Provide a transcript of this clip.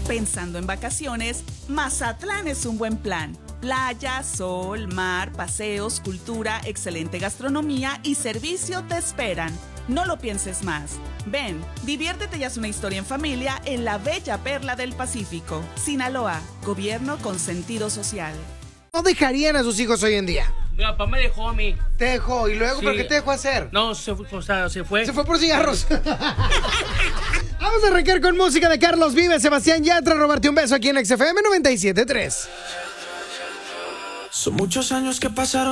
Pensando en vacaciones, Mazatlán es un buen plan. Playa, sol, mar, paseos, cultura, excelente gastronomía y servicio te esperan. No lo pienses más. Ven, diviértete y haz una historia en familia en la bella perla del Pacífico. Sinaloa, gobierno con sentido social. ¿No dejarían a sus hijos hoy en día? Mi papá me dejó a mí. ¿Te dejó? ¿Y luego Sí. por qué te dejó hacer? No, se fue. Se fue por cigarros. Vamos a arrancar con música de Carlos Vives, Sebastián Yatra, robarte un beso aquí en XFM 97.3. Son muchos años que pasaron.